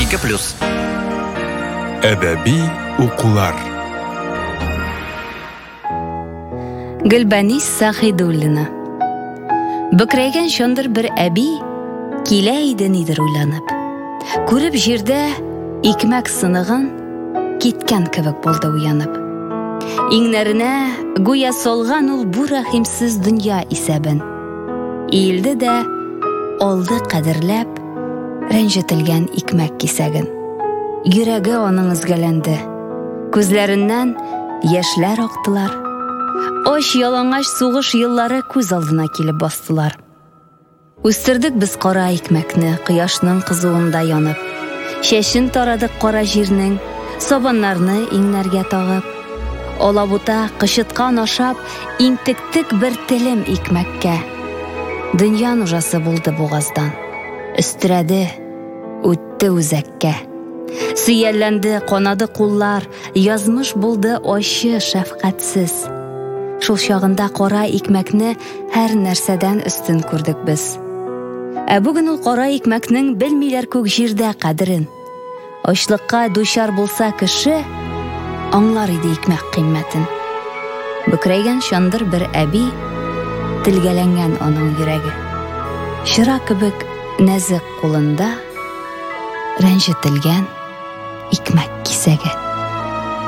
92+. Әдәби укулар. Гөлбәнис Сахидуллина. Бөкрәйгән шондыр бер әби, килә иде нидер уйланып. Күреп җирдә икмәк сынығын, киткән кебек булды уянып. Иңнәренә гүя солган ул бу рәхимсез дөнья исәбен. Иелде дә алды кадерләп, рәнҗетелгән икмәк кисәген. Йөрәге аның өзгәләнде. Күзләреннән яшьләр актылар. Ош ялангач сугыш еллары күз алдына килеп бастылар. Үстердек без кара икмәкне кояшның кызуында янып. Шәшен тарадык кара җирнең, сабаннарны иңнәргә тагып. Алабута кышыткан ашап, интектек бер телем икмәккә. Дөнья нужасы булды бугаздан. Өстерәде, үтте үзәккә. Сөялләнде канады куллар, язмыш булды ачы шәфкатьсез. Шул чагында кара икмәкне һәр нәрсәдән өстен күрдек без. Ә бүген ул кара икмәкнең белмиләр күк җирдә кадерен. Ачлыкка дучар булса кеше, аңлар иде икмәк кыйммәтен. Бөкрәйгән шандыр бер әби, телгәләнгән аның йөрәге. Шыра кебек нәзек кулында рәнҗетелгән икмәк кисәге.